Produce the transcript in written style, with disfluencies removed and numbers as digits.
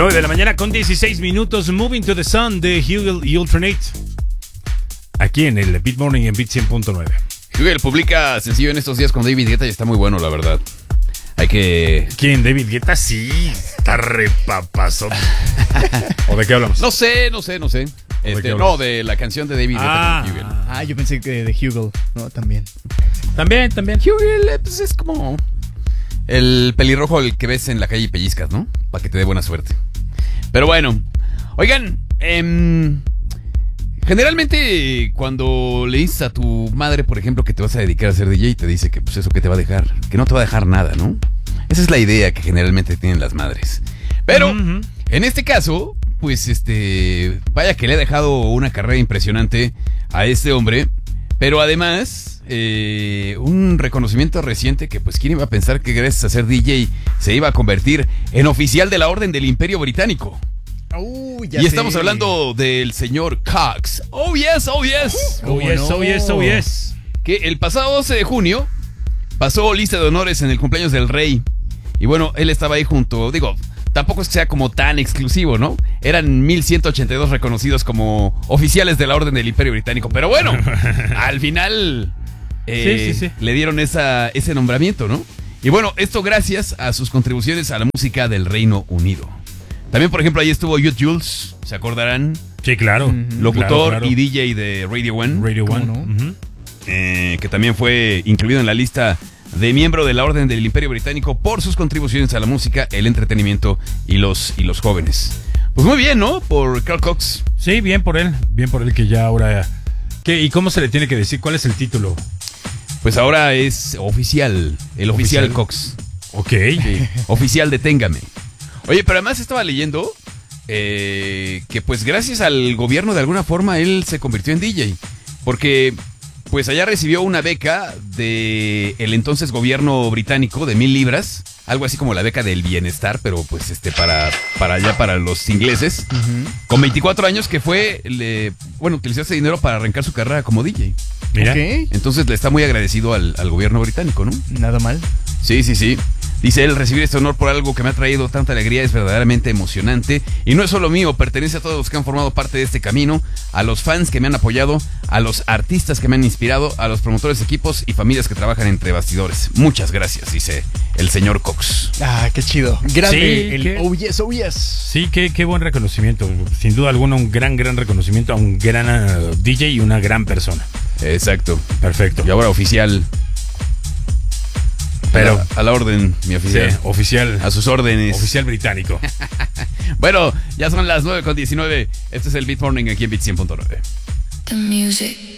9 de la mañana con 16 minutos. Moving to the Sun de Hugel y Ultranate. Aquí en el Beat Morning en Beat 100.9. Hugel publica sencillo en estos días con David Guetta y está muy bueno, la verdad. Hay que... ¿Quién? ¿David Guetta? Sí, está repapazón. ¿O de qué hablamos? No sé. No, de la canción de David Guetta con Hugel. Yo pensé que de Hugel, no, también. También. Hugel, pues es como el pelirrojo el que ves en la calle y pellizcas, ¿no? Para que te dé buena suerte. Pero bueno, oigan, generalmente cuando le dices a tu madre, por ejemplo, que te vas a dedicar a ser DJ, te dice que pues eso que te va a dejar, que no te va a dejar nada, ¿no? Esa es la idea que generalmente tienen las madres. Pero, en este caso, pues vaya que le ha dejado una carrera impresionante a este hombre, pero además, un reconocimiento reciente que pues quién iba a pensar que gracias a ser DJ se iba a convertir en oficial de la Orden del Imperio Británico. Y estamos hablando del señor Cox. Oh yes. Que el pasado 12 de junio pasó lista de honores en el cumpleaños del rey. Y bueno, él estaba ahí junto, tampoco es que sea como tan exclusivo, ¿no? Eran 1182 reconocidos como oficiales de la Orden del Imperio Británico. Pero bueno, al final le dieron ese nombramiento, ¿no? Y bueno, esto gracias a sus contribuciones a la música del Reino Unido. También, por ejemplo, ahí estuvo Youth Jules, ¿se acordarán? Sí, claro. Locutor claro. Y DJ de Radio One. Radio One. ¿No? Que también fue incluido en la lista de miembro de la Orden del Imperio Británico por sus contribuciones a la música, el entretenimiento y los jóvenes. Pues muy bien, ¿no? Por Carl Cox. Sí, bien por él que ya ahora... ¿Y cómo se le tiene que decir? ¿Cuál es el título? Pues ahora es oficial, el oficial Cox. Ok. Sí, oficial deténgame. Oye, pero además estaba leyendo que pues gracias al gobierno de alguna forma él se convirtió en DJ. Porque pues allá recibió una beca de el entonces gobierno británico de 1,000 libras. Algo así como la beca del bienestar, pero pues para allá, para los ingleses. Con 24 años que utilizó ese dinero para arrancar su carrera como DJ. Mira. Okay. Entonces le está muy agradecido al gobierno británico, ¿no? Nada mal. Sí. Dice él, recibir este honor por algo que me ha traído tanta alegría es verdaderamente emocionante. Y no es solo mío, pertenece a todos los que han formado parte de este camino, a los fans que me han apoyado, a los artistas que me han inspirado, a los promotores, equipos y familias que trabajan entre bastidores. Muchas gracias, dice el señor Cox. Qué chido. Grande Sí, oh yes. Sí, qué buen reconocimiento. Sin duda alguna, un gran reconocimiento a un gran DJ y una gran persona. Exacto. Perfecto. Y ahora oficial. Pero a la orden, mi oficial. Sí, oficial. A sus órdenes. Oficial británico. Bueno, ya son las 9:19. Este es el Beat Morning aquí en Beat 100.9. The music.